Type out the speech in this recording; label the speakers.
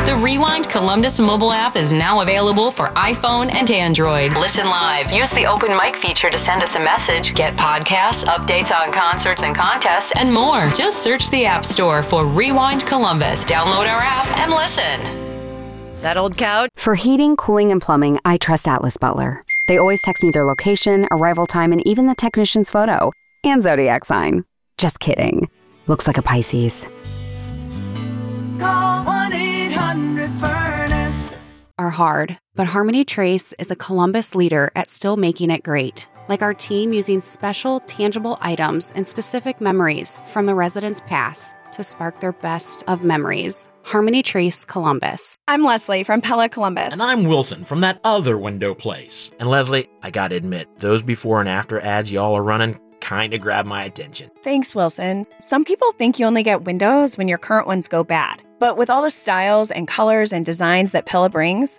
Speaker 1: The Rewind Columbus mobile app is now available for iPhone and Android. Listen live, use the open mic feature to send us a message, get podcasts, updates on concerts and contests, and more. Just search the App Store for Rewind Columbus. Download our app and listen.
Speaker 2: That old couch?
Speaker 3: For heating, cooling, and plumbing, I trust Atlas Butler. They always text me their location, arrival time, and even the technician's photo. And zodiac sign. Just kidding. Looks like a Pisces.
Speaker 4: Call 1-800-FURNACE.
Speaker 3: Are hard, but Harmony Trace is a Columbus leader at still making it great. Like our team using special, tangible items and specific memories from the residents' past to spark their best of memories. Harmony Trace Columbus.
Speaker 5: I'm Leslie from Pella Columbus.
Speaker 6: And I'm Wilson from that other window place. And Leslie, I gotta admit, those before and after ads y'all are running kinda grab my attention.
Speaker 5: Thanks, Wilson. Some people think you only get windows when your current ones go bad. But with all the styles and colors and designs that Pella brings,